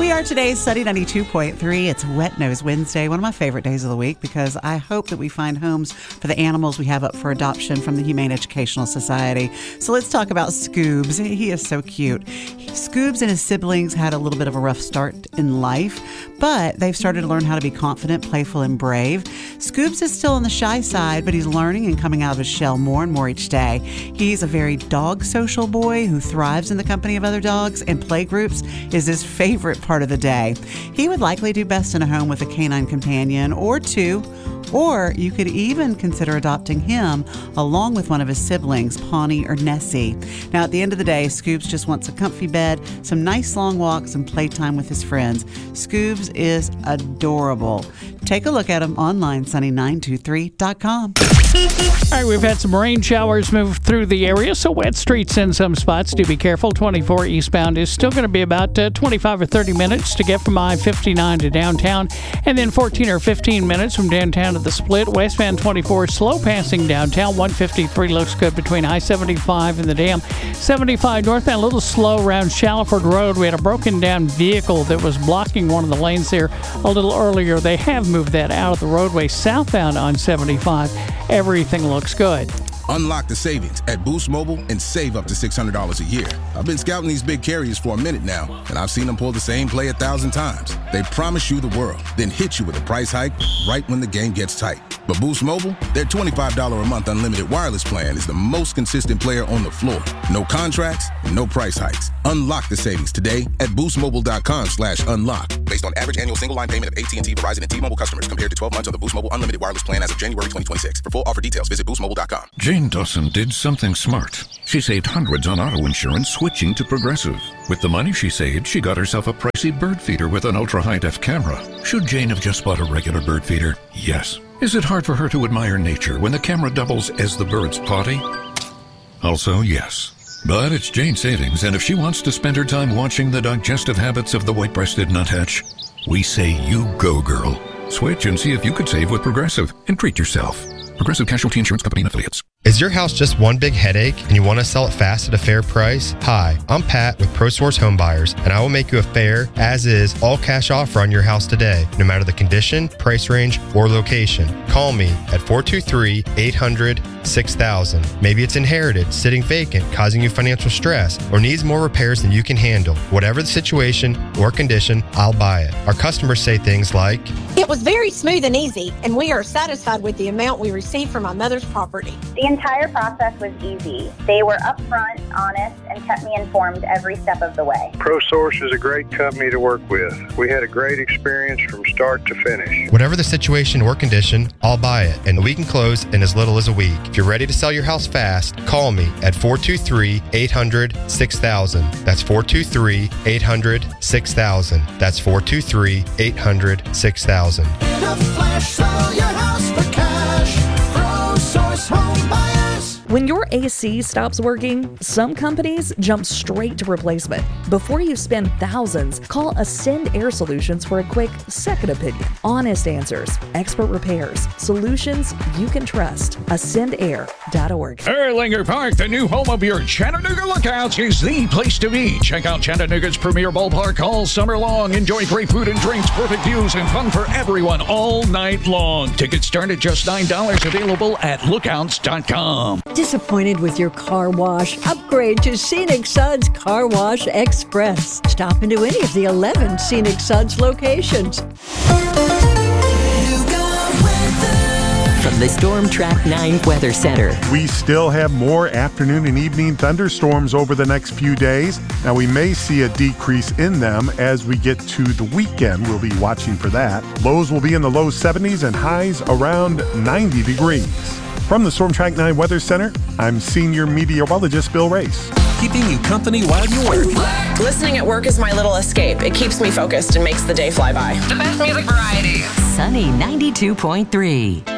We are today Sunny 92.3. It's Wet Nose Wednesday, one of my favorite days of the week because I hope that we find homes for the animals we have up for adoption from the Humane Educational Society. So let's talk about Scoobs. He is so cute. Scoobs and his siblings had a little bit of a rough start in life, but they've started to learn how to be confident, playful, and brave. Scoobs is still on the shy side, but he's learning and coming out of his shell more and more each day. He's a very dog social boy who thrives in the company of other dogs, and play groups is his favorite part of the day. He would likely do best in a home with a canine companion or two, or you could even consider adopting him along with one of his siblings, Pawnee or Nessie. Now, at the end of the day, Scoobs just wants a comfy bed, some nice long walks, and playtime with his friends. Scoobs is adorable. Take a look at him online, sunny923.com. All right, we've had some rain showers move through the area, so wet streets in some spots. Do be careful. 24 eastbound is still going to be about 25 or 30 minutes to get from I-59 to downtown, and then 14 or 15 minutes from downtown to the split. Westbound 24 slow passing downtown. 153 looks good between I-75 and the dam. 75 northbound a little slow around Shallowford Road. We had a broken down vehicle that was blocking one of the lanes there a little earlier. They have moved that out of the roadway. Southbound on 75, everything looks good. Unlock the savings at Boost Mobile and save up to $600 a year. I've been scouting these big carriers for a minute now, and I've seen them pull the same play 1,000 times. They promise you the world, then hit you with a price hike right when the game gets tight. But Boost Mobile, their $25 a month unlimited wireless plan is the most consistent player on the floor. No contracts, no price hikes. Unlock the savings today at boostmobile.com/unlock. Based on average annual single line payment of AT&T, Verizon, and T-Mobile customers compared to 12 months on the Boost Mobile unlimited wireless plan as of January 2026. For full offer details, visit boostmobile.com. Jane Dawson did something smart. She saved hundreds on auto insurance switching to Progressive. With the money she saved, she got herself a pricey bird feeder with an ultra-high-def camera. Should Jane have just bought a regular bird feeder? Yes. Is it hard for her to admire nature when the camera doubles as the bird's potty? Also, yes. But it's Jane's savings, and if she wants to spend her time watching the digestive habits of the white-breasted nuthatch, we say you go, girl. Switch and see if you could save with Progressive and treat yourself. Progressive Casualty Insurance Company and Affiliates. Is your house just one big headache and you want to sell it fast at a fair price? Hi, I'm Pat with ProSource Home Buyers, and I will make you a fair, as-is, all-cash offer on your house today, no matter the condition, price range, or location. Call me at 423-800-6000. Maybe it's inherited, sitting vacant, causing you financial stress, or needs more repairs than you can handle. Whatever the situation or condition, I'll buy it. Our customers say things like, "It was very smooth and easy, and we are satisfied with the amount we received from my mother's property." The entire process was easy. They were upfront, honest, and kept me informed every step of the way. ProSource is a great company to work with. We had a great experience from start to finish. Whatever the situation or condition, I'll buy it, and we can close in as little as a week. If you're ready to sell your house fast, call me at 423-800-6000. That's 423-800-6000. That's 423-800-6000. In a flash, sell your house for cash. ProSource Home Buyers. When your AC stops working, some companies jump straight to replacement. Before you spend thousands, call Ascend Air Solutions for a quick second opinion. Honest answers, expert repairs, solutions you can trust. AscendAir.org. Erlanger Park, the new home of your Chattanooga Lookouts, is the place to be. Check out Chattanooga's premier ballpark all summer long. Enjoy great food and drinks, perfect views, and fun for everyone all night long. Tickets start at just $9, available at lookouts.com. Disappointed with your car wash? Upgrade to Scenic Suds Car Wash Express. Stop into any of the 11 Scenic Suds locations. From the Storm Track 9 Weather Center. We still have more afternoon and evening thunderstorms over the next few days. Now, we may see a decrease in them as we get to the weekend. We'll be watching for that. Lows will be in the low 70s and highs around 90 degrees. From the Storm Track 9 Weather Center, I'm senior meteorologist Bill Race. Keeping you company while you work. Listening at work is my little escape. It keeps me focused and makes the day fly by. The best music variety. Sunny 92.3.